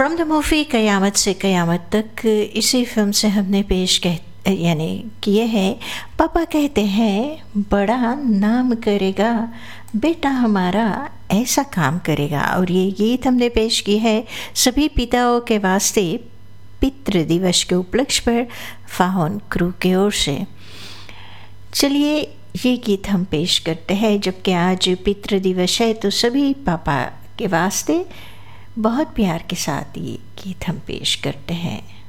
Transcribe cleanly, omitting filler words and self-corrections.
From the movie क़यामत से क़यामत तक, इसी फिल्म से हमने पेश यानी किए हैं। पापा कहते हैं बड़ा नाम करेगा, बेटा हमारा ऐसा काम करेगा। और ये गीत हमने पेश की है सभी पिताओं के वास्ते पितृ दिवस के उपलक्ष्य पर फाहोन क्रू की ओर से। चलिए ये गीत हम पेश करते हैं, जबकि आज पितृ दिवस है तो सभी पापा के वास्ते बहुत प्यार के साथ ये गीत हम पेश करते हैं।